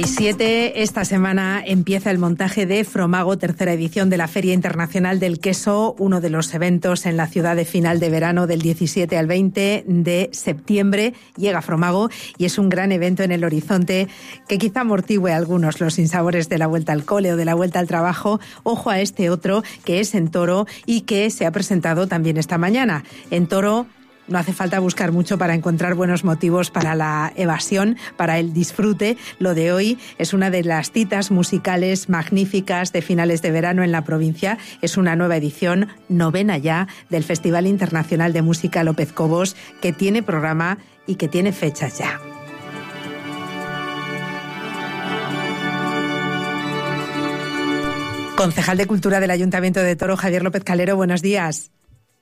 17, esta semana empieza el montaje de Fromago, tercera edición de la Feria Internacional del Queso, uno de los eventos en la ciudad de final de verano del 17 al 20 de septiembre. Llega Fromago y es un gran evento en el horizonte que quizá amortigüe a algunos los sinsabores de la vuelta al cole o de la vuelta al trabajo. Ojo a este otro que es en Toro y que se ha presentado también esta mañana. En Toro no hace falta buscar mucho para encontrar buenos motivos para la evasión, para el disfrute. Lo de hoy es una de las citas musicales magníficas de finales de verano en la provincia. Es una nueva edición, 9ª ya, del Festival Internacional de Música López Cobos, que tiene programa y que tiene fechas ya. Concejal de Cultura del Ayuntamiento de Toro, Javier López Calero, buenos días.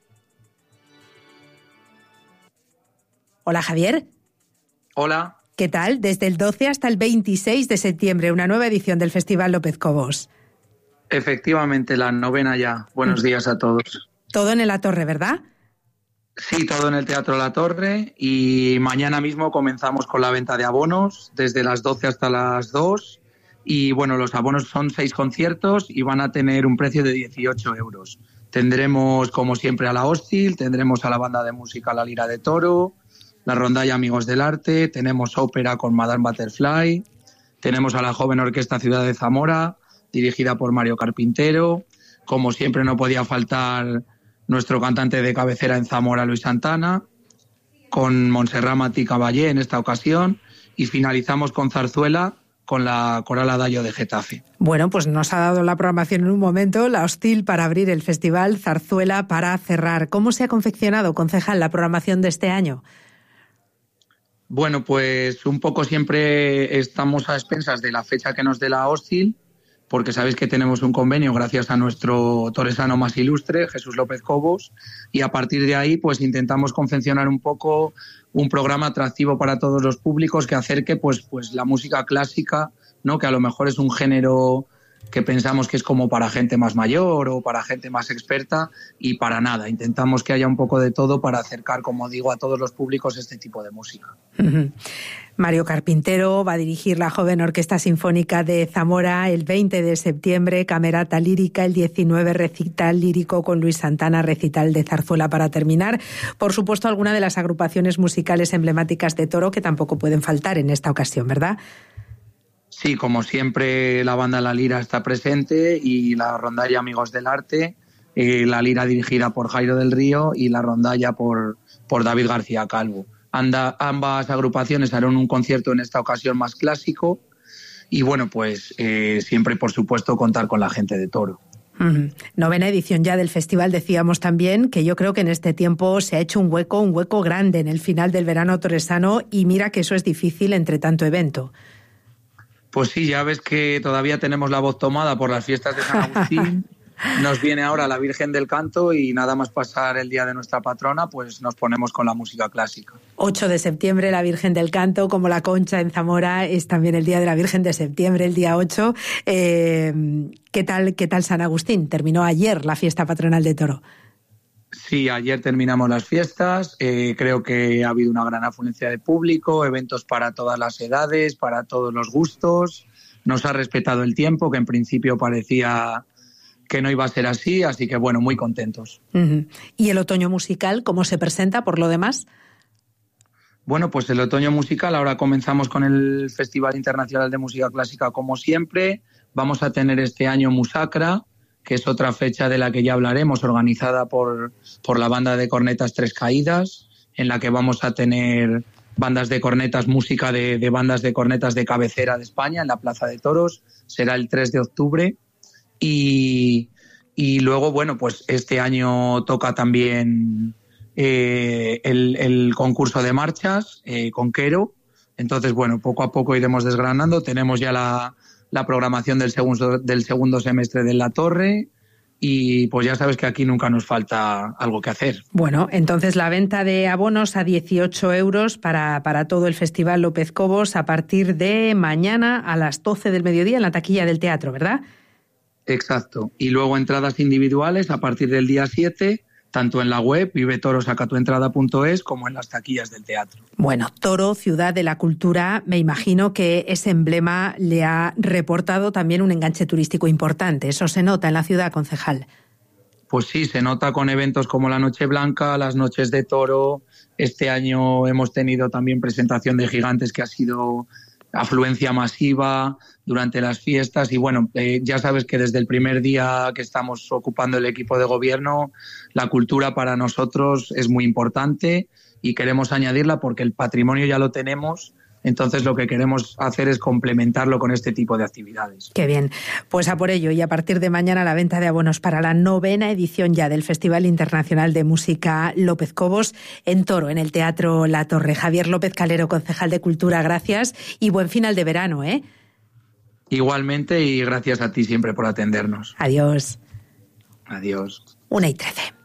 Hola, Javier. Hola. ¿Qué tal? Desde el 12 hasta el 26 de septiembre, una nueva edición del Festival López Cobos. Efectivamente, la 9ª ya. Buenos días a todos. Todo en La Torre, ¿verdad? Sí, todo en el Teatro La Torre y mañana mismo comenzamos con la venta de abonos desde las 12 hasta las 2 y bueno, los abonos son 6 conciertos y van a tener un precio de 18 euros. Tendremos como siempre a la Hostil, tendremos a la banda de música La Lira de Toro, la rondalla Amigos del Arte, tenemos ópera con Madame Butterfly, tenemos a la joven orquesta Ciudad de Zamora, dirigida por Mario Carpintero, como siempre no podía faltar nuestro cantante de cabecera en Zamora, Luis Santana, con Montserrat Matí Caballé en esta ocasión, y finalizamos con Zarzuela, con la Coral Adagio de Getafe. Bueno, pues nos ha dado la programación en un momento, la Hostil para abrir el festival, Zarzuela para cerrar. ¿Cómo se ha confeccionado, concejal, la programación de este año? Bueno, pues un poco siempre estamos a expensas de la fecha que nos dé la Hostil, porque sabéis que tenemos un convenio gracias a nuestro toresano más ilustre, Jesús López Cobos, y a partir de ahí pues intentamos confeccionar un poco un programa atractivo para todos los públicos que acerque pues la música clásica, ¿no? Que a lo mejor es un género que pensamos que es como para gente más mayor o para gente más experta y para nada. Intentamos que haya un poco de todo para acercar, como digo, a todos los públicos este tipo de música. Mario Carpintero va a dirigir la Joven Orquesta Sinfónica de Zamora el 20 de septiembre, Camerata Lírica, el 19 recital lírico con Luis Santana, recital de Zarzuela para terminar. Por supuesto, alguna de las agrupaciones musicales emblemáticas de Toro que tampoco pueden faltar en esta ocasión, ¿verdad? Sí, como siempre la banda La Lira está presente y la rondalla Amigos del Arte, La Lira dirigida por Jairo del Río y la rondalla por David García Calvo. Ambas agrupaciones harán un concierto en esta ocasión más clásico y bueno, pues siempre por supuesto contar con la gente de Toro. 9ª edición ya del festival, decíamos también que yo creo que en este tiempo se ha hecho un hueco grande en el final del verano toresano y mira que eso es difícil entre tanto evento. Pues sí, ya ves que todavía tenemos la voz tomada por las fiestas de San Agustín. Nos viene ahora la Virgen del Canto y nada más pasar el día de nuestra patrona, pues nos ponemos con la música clásica. 8 de septiembre, la Virgen del Canto, como la Concha en Zamora, es también el día de la Virgen de septiembre, el día 8. ¿Qué tal San Agustín? Terminó ayer la fiesta patronal de Toro. Sí, ayer terminamos las fiestas, creo que ha habido una gran afluencia de público, eventos para todas las edades, para todos los gustos, nos ha respetado el tiempo, que en principio parecía que no iba a ser así que bueno, muy contentos. ¿Y el otoño musical cómo se presenta por lo demás? Bueno, pues el otoño musical, ahora comenzamos con el Festival Internacional de Música Clásica como siempre, vamos a tener este año Musacra, que es otra fecha de la que ya hablaremos, organizada por la banda de cornetas Tres Caídas, en la que vamos a tener bandas de cornetas, música de bandas de cornetas de cabecera de España, en la Plaza de Toros, será el 3 de octubre. Y luego, bueno, pues este año toca también el concurso de marchas con Quero. Entonces, bueno, poco a poco iremos desgranando. Tenemos ya la programación del segundo semestre de La Torre y pues ya sabes que aquí nunca nos falta algo que hacer. Bueno, entonces la venta de abonos a 18 euros para todo el Festival López Cobos a partir de mañana a las 12 del mediodía en la taquilla del teatro, ¿verdad? Exacto. Y luego entradas individuales a partir del día 7 tanto en la web vivetoro-sacatuentrada.es como en las taquillas del teatro. Bueno, Toro, ciudad de la cultura, me imagino que ese emblema le ha reportado también un enganche turístico importante. Eso se nota en la ciudad, concejal. Pues sí, se nota con eventos como la Noche Blanca, las Noches de Toro. Este año hemos tenido también presentación de Gigantes, que ha sido afluencia masiva durante las fiestas. Y bueno, ya sabes que desde el primer día que estamos ocupando el equipo de gobierno, la cultura para nosotros es muy importante y queremos añadirla porque el patrimonio ya lo tenemos. Entonces lo que queremos hacer es complementarlo con este tipo de actividades. Qué bien. Pues a por ello, y a partir de mañana la venta de abonos para la 9ª edición ya del Festival Internacional de Música López Cobos en Toro, en el Teatro La Torre. Javier López Calero, concejal de Cultura, gracias y buen final de verano, ¿eh? Igualmente, y gracias a ti siempre por atendernos. Adiós. Adiós. 1:13.